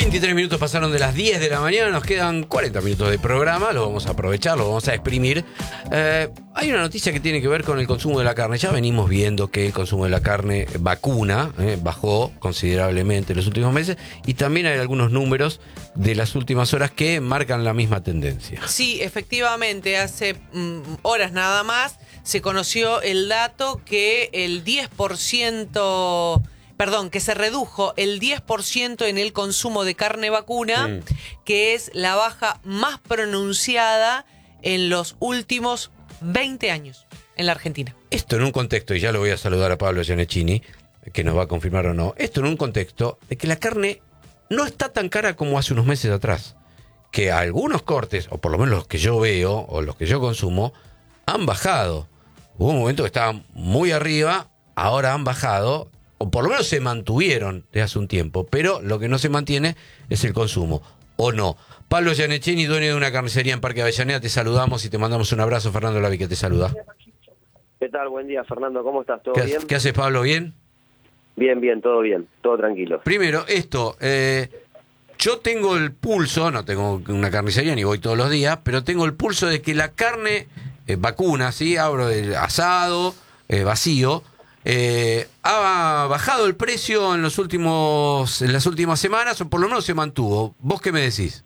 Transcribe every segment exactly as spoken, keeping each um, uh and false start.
veintitrés minutos pasaron de las diez de la mañana, nos quedan cuarenta minutos de programa, lo vamos a aprovechar, lo vamos a exprimir. Eh, hay una noticia que tiene que ver con el consumo de la carne. Ya venimos viendo que el consumo de la carne vacuna eh, bajó considerablemente en los últimos meses, y también hay algunos números de las últimas horas que marcan la misma tendencia. Sí, efectivamente, hace mm, horas nada más se conoció el dato que el diez por ciento... Perdón, que se redujo el diez por ciento en el consumo de carne vacuna, mm. que es la baja más pronunciada en los últimos veinte años en la Argentina. Esto en un contexto, y ya lo voy a saludar a Pablo Gianecchini, que nos va a confirmar o no, esto en un contexto de que la carne no está tan cara como hace unos meses atrás, que algunos cortes, o por lo menos los que yo veo, o los que yo consumo, han bajado. Hubo un momento que estaban muy arriba, ahora han bajado, o por lo menos se mantuvieron desde hace un tiempo, pero lo que no se mantiene es el consumo, ¿o no? Pablo Gianecchini, dueño de una carnicería en Parque Avellaneda, te saludamos y te mandamos un abrazo. Fernando Lavi, que te saluda. ¿Qué tal? Buen día, Fernando, ¿cómo estás? ¿Todo ¿Qué, bien? ¿Qué haces, Pablo? ¿Bien? Bien, bien, todo bien, todo tranquilo. Primero, esto, eh, yo tengo el pulso, no tengo una carnicería ni voy todos los días, pero tengo el pulso de que la carne eh, vacuna, ¿sí? Abro el asado, eh, vacío, Eh, ¿ha bajado el precio en los últimos en las últimas semanas o por lo menos se mantuvo? ¿Vos qué me decís?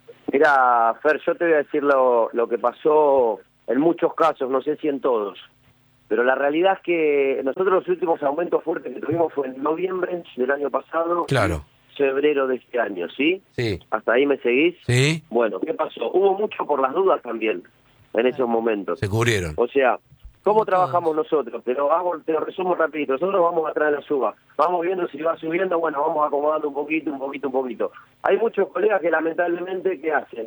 Mira, Fer, yo te voy a decir lo, lo que pasó en muchos casos, no sé si en todos, pero la realidad es que nosotros los últimos aumentos fuertes que tuvimos fue en noviembre del año pasado, claro, febrero de este año, ¿sí? Sí. ¿Hasta ahí me seguís? Sí. Bueno, ¿qué pasó? Hubo mucho por las dudas también en esos momentos. Se cubrieron. O sea, ¿cómo trabajamos nosotros? Te lo, hago, te lo resumo rapidito. Nosotros vamos atrás de la suba. Vamos viendo si va subiendo, bueno, vamos acomodando un poquito, un poquito, un poquito. Hay muchos colegas que lamentablemente, ¿qué hacen?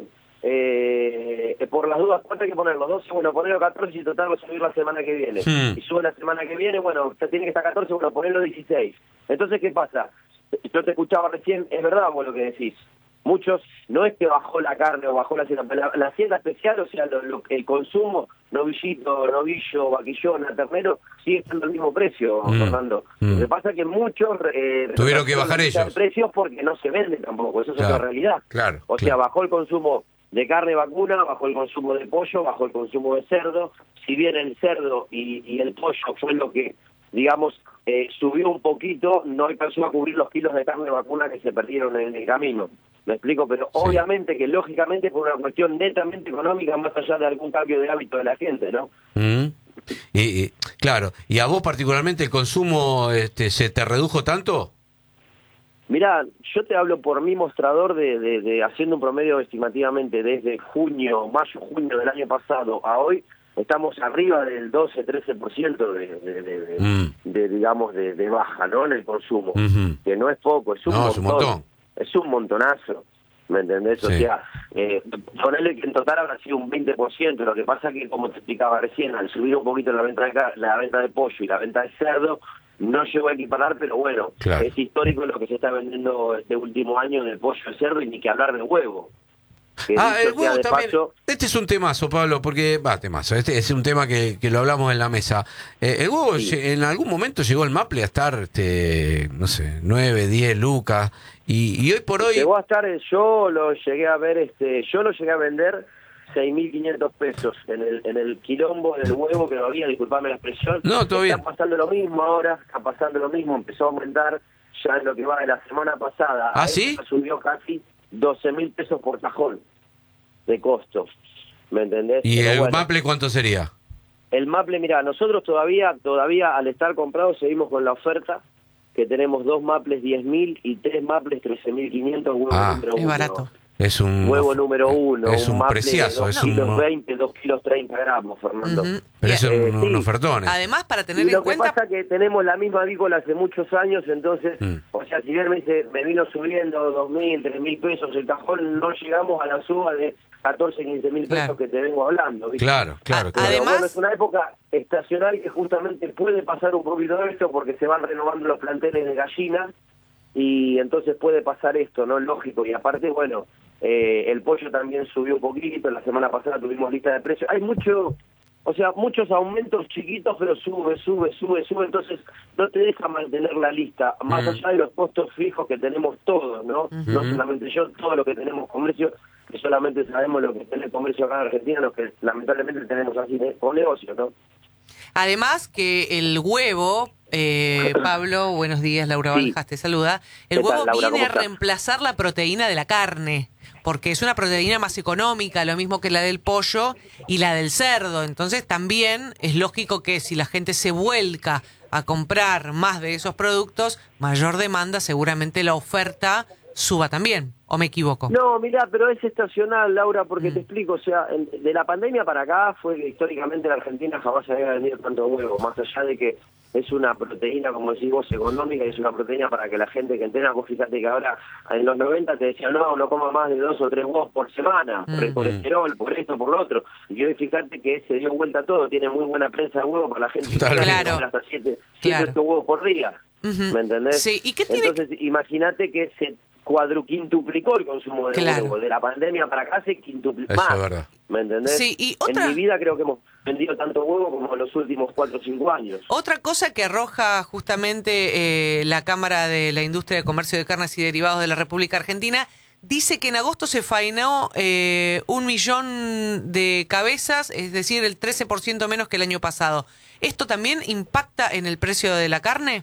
Eh, por las dudas, ¿cuánto hay que ponerlo? doce, bueno, ponerlo catorce y total va a subir la semana que viene. Hmm. Y sube la semana que viene, bueno, usted tiene que estar catorce, bueno, ponerlo dieciséis. Entonces, ¿qué pasa? Yo te escuchaba recién, es verdad vos lo que decís. Muchos, no es que bajó la carne o bajó la hacienda, la, la hacienda especial, o sea, lo, lo, el consumo, novillito, novillo, vaquillona, ternero, sigue siendo el mismo precio, mm. Fernando. Mm. Lo que pasa es que muchos... Eh, tuvieron que bajar ellos. Precios porque no se vende tampoco, eso claro, es otra realidad. Claro, o claro. sea, bajó el consumo de carne vacuna, bajó el consumo de pollo, bajó el consumo de cerdo. Si bien el cerdo y, y el pollo fue lo que, digamos, eh, subió un poquito, no alcanzó a cubrir los kilos de carne vacuna que se perdieron en el camino. Me explico, pero sí, obviamente que lógicamente por una cuestión netamente económica, más allá de algún cambio de hábito de la gente, ¿no? Mm. Y, y, claro, ¿y a vos particularmente el consumo este, se te redujo tanto? Mirá, yo te hablo por mi mostrador de, de, de haciendo un promedio estimativamente desde junio, mayo, junio del año pasado a hoy, estamos arriba del doce, trece por ciento de, de, de, de, mm. de, digamos, de, de baja, ¿no? En el consumo, mm-hmm. que no es poco, es un no, montón. Es un montón. Es un montonazo, ¿me entendés? Sí. O sea, eh, ponerle que en total habrá sido un veinte por ciento, lo que pasa que, como te explicaba recién, al subir un poquito la venta de, la venta de pollo y la venta de cerdo, no llegó a equiparar, pero bueno, claro, es histórico lo que se está vendiendo este último año del pollo y cerdo, y ni que hablar del huevo. Ah, el huevo también. Paso, este es un temazo, Pablo, porque, va, temazo, este es un tema que, que lo hablamos en la mesa. Eh, el huevo, sí, en algún momento llegó el Maple a estar, este, no sé, nueve, diez lucas, y, y hoy por hoy... Llegó a estar, yo lo llegué a ver, este, yo lo llegué a vender seis mil quinientos pesos en el, en el quilombo del huevo que no había, disculpame la expresión. No, todo bien. Está pasando lo mismo ahora, está pasando lo mismo, empezó a aumentar ya en lo que va de la semana pasada. ¿Ah, sí? Subió casi doce mil pesos por cajón de costo, ¿me entendés? ¿Y Pero el bueno, Maple cuánto sería? El Maple, mira, nosotros todavía, todavía al estar comprados seguimos con la oferta, que tenemos dos Maples diez mil y tres Maples trece mil quinientos, huevo ah, número es uno. barato. Es un huevo número uno, es un, un preciazo, de es dos kilos un veinte, dos kilos treinta gramos, Fernando. Uh-huh. Pero es un, eh, un sí. ofertón. Además, para tener y en lo cuenta... que pasa es que tenemos la misma avícola hace muchos años, entonces, mm. o sea, si bien me dice, me vino subiendo dos mil, tres mil pesos el cajón, no llegamos a la suba de catorce, quince mil pesos, claro, que te vengo hablando, ¿viste? Claro, claro, claro. Además, bueno, es una época estacional que justamente puede pasar un poquito de esto porque se van renovando los planteles de gallinas, y entonces puede pasar esto, ¿no? Lógico, y aparte, bueno, eh, el pollo también subió un poquito, la semana pasada tuvimos lista de precios, hay mucho, o sea, muchos aumentos chiquitos, pero sube, sube, sube, sube, entonces no te deja mantener la lista, más Mm. allá de los costos fijos que tenemos todos, ¿no? No solamente yo, todo lo que tenemos comercio, que solamente sabemos lo que tiene el comercio acá en Argentina, lo que lamentablemente tenemos así con negocio, ¿no? Además que el huevo, eh, Pablo, buenos días, Laura Sí. Valjas te saluda, el ¿Qué tal, huevo Laura? viene ¿Cómo a estás? reemplazar la proteína de la carne, porque es una proteína más económica, lo mismo que la del pollo y la del cerdo. Entonces también es lógico que si la gente se vuelca a comprar más de esos productos, mayor demanda, seguramente la oferta suba también, ¿o me equivoco? No, mirá, pero es estacional, Laura, porque Mm. te explico, o sea, en- de la pandemia para acá fue que históricamente en Argentina jamás se había vendido tanto huevo, más allá de que es una proteína, como decís vos, económica, y es una proteína para que la gente que entrena, vos fíjate que ahora en los noventa te decían, no, no coma más de dos o tres huevos por semana, por el Mm. colesterol, por esto, por lo otro, y hoy fíjate que se dio vuelta todo, tiene muy buena prensa de huevo para la gente que Claro. quiere Claro. comer hasta siete, Claro. siete, ocho huevos por día, Ujú. ¿me entendés? Sí, ¿y qué tiene Entonces, imagínate que se cuadruquintuplicó el consumo de Claro. huevo. De la pandemia para acá se quintuplicó Eso más. es verdad. ¿Me entendés? Sí, y otra- En mi vida creo que hemos vendido tanto huevo como en los últimos cuatro o cinco años. Otra cosa que arroja justamente eh, la Cámara de la Industria de Comercio de Carnes y Derivados de la República Argentina, dice que en agosto se faenó eh, un millón de cabezas, es decir, el trece por ciento menos que el año pasado. ¿Esto también impacta en el precio de la carne?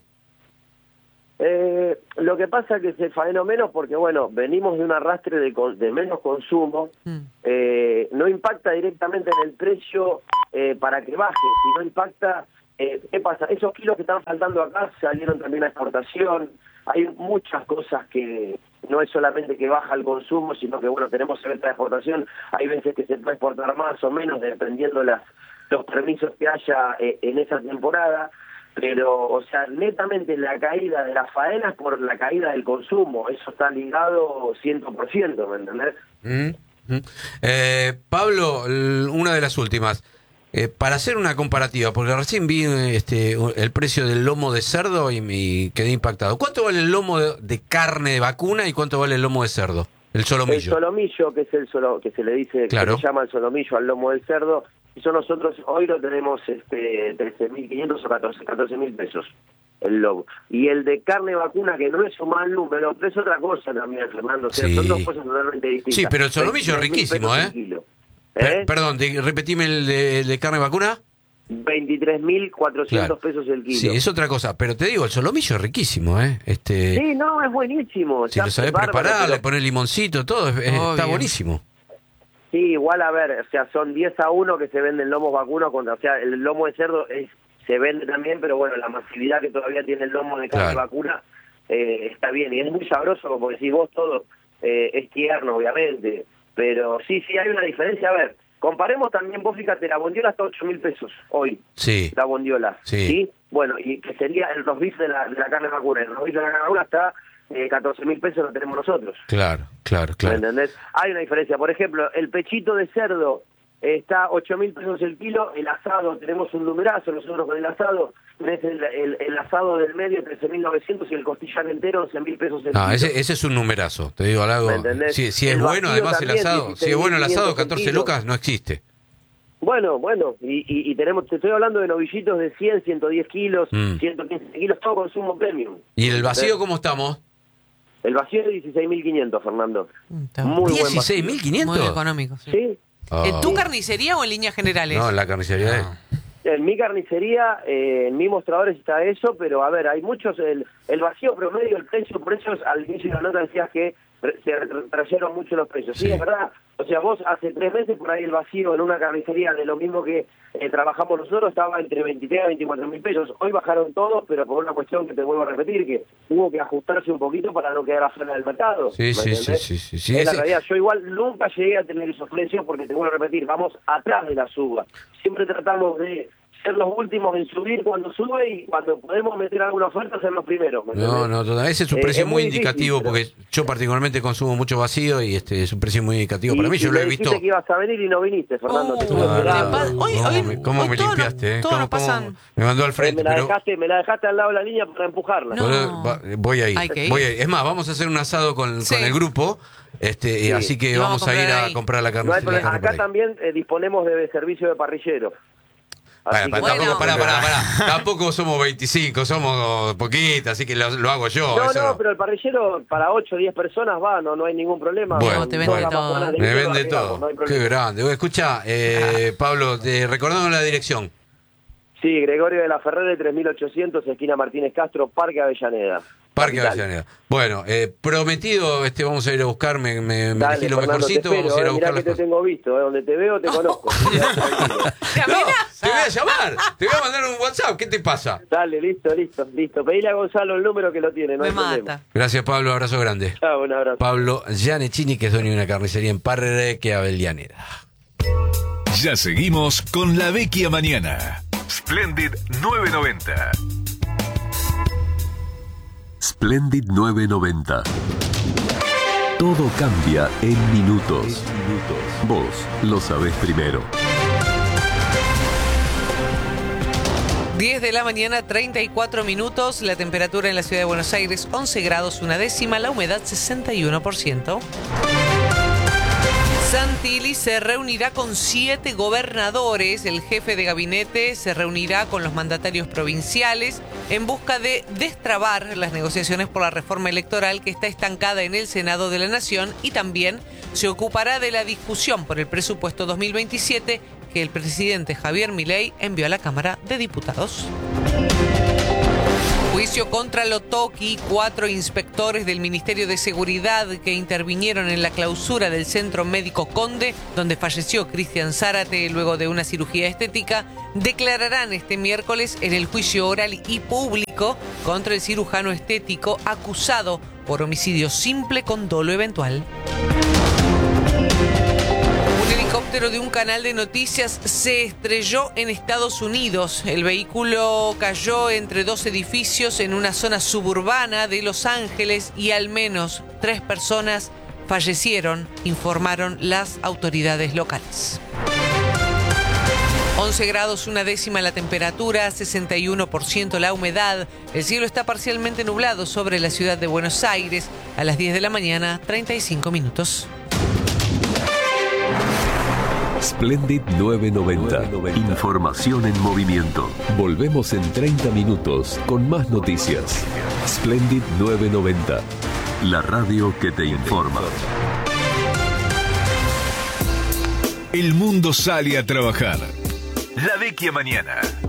Eh, lo que pasa es que se faenó menos porque, bueno, venimos de un arrastre de, con- de menos consumo. Mm. Eh, no impacta directamente en el precio eh, para que baje, sino impacta, eh, ¿qué pasa? Esos kilos que están faltando acá salieron también a exportación. Hay muchas cosas que no es solamente que baja el consumo, sino que, bueno, tenemos venta de exportación. Hay veces que se puede exportar más o menos dependiendo las los permisos que haya eh, en esa temporada. Pero, o sea, netamente la caída de las faenas por la caída del consumo, eso está ligado cien por ciento, ¿me entendés? Mm, mm. Eh, Pablo, l- una de las últimas. Eh, para hacer una comparativa, porque recién vi este, el precio del lomo de cerdo y me quedé impactado. ¿Cuánto vale el lomo de, de carne de vacuna y cuánto vale el lomo de cerdo? El El solomillo. solomillo, que es el solo, que se le dice, Claro. que se llama el solomillo al lomo del cerdo, eso nosotros hoy lo tenemos este trece mil quinientos o catorce mil pesos, el lomo. Y el de carne vacuna, que no es un mal número, pero es otra cosa también, Fernando, o sea, Sí. son dos cosas totalmente distintas. Sí, pero el solomillo es veintitrés mil riquísimo, pesos ¿eh? el kilo. Per- ¿Eh? perdón, de- repetime el de, el de carne vacuna. veintitrés mil cuatrocientos Claro. pesos el kilo. Sí, es otra cosa. Pero te digo, el solomillo es riquísimo, ¿eh? Este, Sí, no, es buenísimo. si está lo sabés bárbaro, preparar, pero- le pones limoncito, todo, es- es- está Obvio. buenísimo. Sí, igual a ver, o sea, son diez a uno que se venden lomos vacunos contra, o sea, el lomo de cerdo es, se vende también, pero bueno, la masividad que todavía tiene el lomo de carne Claro. vacuna eh, está bien, y es muy sabroso, como decís vos, todo eh, es tierno, obviamente, pero sí, sí, hay una diferencia. A ver, comparemos también, vos fíjate, la bondiola está ocho mil pesos hoy, Sí. la bondiola, Sí. Bueno, y que sería el rosbif de la, de la carne vacuna, el rosbif de la carne vacuna está eh, catorce mil pesos, lo tenemos nosotros. Claro, claro, ¿Me claro. entendés? Hay una diferencia. Por ejemplo, el pechito de cerdo eh, está ocho mil pesos el kilo, el asado, tenemos un numerazo nosotros con el asado, tenés el, el, el asado del medio trece mil novecientos y el costillar entero once mil pesos el No, kilo. ese, ese es un numerazo, te digo algo. ¿Me entendés? Si, si es El bueno, vacío además el también, asado. Si es bueno el asado, dieciséis mil quinientos el catorce kilo. lucas, no existe. Bueno, bueno, y, y, y tenemos, te estoy hablando de novillitos de cien, ciento diez kilos, Mm. ciento quince kilos, todo consumo premium. ¿Y el vacío ¿Entendés? cómo estamos? El vacío es dieciséis mil quinientos, Fernando. Mm, está Muy buen ¿dieciséis mil vacío. quinientos? Muy económico, sí. Sí. Oh. ¿En tu carnicería o en líneas generales? No, en la carnicería. de- En mi carnicería, eh, en mi mostradores está eso, pero a ver, hay muchos, el, el vacío promedio, el precio, por eso al inicio de la nota decías que re- se retrayeron mucho los precios. Sí, Sí. es verdad. O sea, vos hace tres meses por ahí el vacío en una carnicería de lo mismo que eh, trabajamos nosotros estaba entre veintitrés a veinticuatro mil pesos. Hoy bajaron todos, pero por una cuestión que te vuelvo a repetir, que hubo que ajustarse un poquito para no quedar afuera del mercado. Sí, ¿me sí, sí, entendés? sí, sí, sí. Es la Ese- realidad. Yo igual nunca llegué a tener esos precios porque te vuelvo a repetir, vamos atrás de la suba. Siempre tratamos de ser los últimos en subir cuando sube y cuando podemos meter alguna oferta ser los primeros. ¿me No, entendés? no, toda- ese es un Eh, precio es muy muy difícil, indicativo pero- porque yo particularmente consumo mucho vacío y este es un precio muy indicativo. Para Y- mí y yo lo me he dijiste visto. que ibas a venir y no viniste, Fernando. Uh, te estuve No, no, esperando. no, pa- hoy- ¿Cómo hoy- me, cómo hoy me todos limpiaste? eh? nos- todos ¿Cómo- nos cómo- pasan. Me mandó al Eh, frente, me, la pero dejaste, me la dejaste al lado de la línea para empujarla. No. Bueno, va- voy a ir. Hay que ir. Voy a ir. Es más, vamos a hacer un asado con, Sí. con el grupo, este, y Sí. así que Lo vamos vamos a a ir comprar a ahí. comprar la carne. No hay la problema. carne por Acá ahí. también eh, disponemos de servicio de parrillero. Así Bueno, que- tampoco, Bueno. pará, pará, pará. Tampoco somos veinticinco, somos poquitas, así que lo, lo hago yo. No, eso no, pero el parrillero para ocho o diez personas va, no, no hay ningún problema. Bueno, Con te vende dos todo. amazonas de Me litro vende arriba, todo. no hay Qué problema. grande. Oye, escucha, eh, Pablo, te recordamos la dirección. Sí, Gregorio de la Ferrere, tres mil ochocientos, esquina Martínez Castro, Parque Avellaneda. Parque Capital. Avellaneda. Bueno, eh, prometido, este vamos a ir a buscar, me, me, me Dale, elegí lo Fernando, mejorcito, te espero, vamos a ir a eh, buscar mirá las que te cosas. tengo visto, eh, donde te veo te conozco. Quedate tranquilo. ¿Te No, amenaza? te voy a llamar, te voy a mandar un WhatsApp, ¿qué te pasa? Dale, listo, listo, listo. Pedile a Gonzalo el número que lo tiene, no Me hay problema. mata. Gracias, Pablo, abrazo grande. Chao, un abrazo. Pablo Gianecchini, que es dueño de una carnicería en Parque Avellaneda. Ya seguimos con La Vecchia Mañana. Splendid novecientos noventa. Splendid novecientos noventa. Todo cambia en minutos. Vos lo sabés primero. diez de la mañana, treinta y cuatro minutos. La temperatura en la ciudad de Buenos Aires, once grados, una décima. La humedad, sesenta y uno por ciento. Santilli se reunirá con siete gobernadores. El jefe de gabinete se reunirá con los mandatarios provinciales en busca de destrabar las negociaciones por la reforma electoral que está estancada en el Senado de la Nación, y también se ocupará de la discusión por el presupuesto dos mil veintisiete que el presidente Javier Milei envió a la Cámara de Diputados. Juicio contra Lotoki. Cuatro inspectores del Ministerio de Seguridad que intervinieron en la clausura del Centro Médico Conde, donde falleció Cristian Zárate luego de una cirugía estética, declararán este miércoles en el juicio oral y público contra el cirujano estético acusado por homicidio simple con dolo eventual. Un helicóptero de un canal de noticias se estrelló en Estados Unidos. El vehículo cayó entre dos edificios en una zona suburbana de Los Ángeles y al menos tres personas fallecieron, informaron las autoridades locales. once grados, una décima la temperatura, sesenta y uno por ciento la humedad. El cielo está parcialmente nublado sobre la ciudad de Buenos Aires. A las diez de la mañana, treinta y cinco minutos. Splendid novecientos noventa. Información en movimiento. Volvemos en treinta minutos con más noticias. Splendid novecientos noventa. La radio que te informa. El mundo sale a trabajar. La Vecchia Mañana.